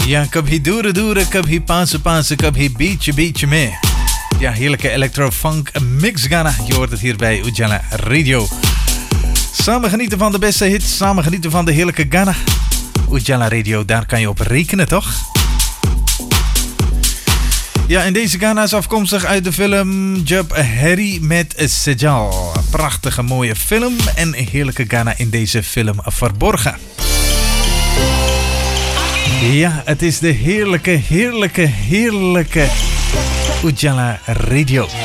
Ja, kabhi दूर दूर, kabhi पास पास, kabhi बीच बीच में. Ja, heerlijke electro-funk mix Ghana. Je hoort het hier bij Ujala Radio. Samen genieten van de beste hits, samen genieten van de heerlijke Ghana. Ujala Radio, daar kan je op rekenen, toch? Ja, en deze Ghana is afkomstig uit de film Jab Harry met Sejal. Een prachtige mooie film en heerlijke Ghana in deze film verborgen. Ja, het is de heerlijke Ujala Radio.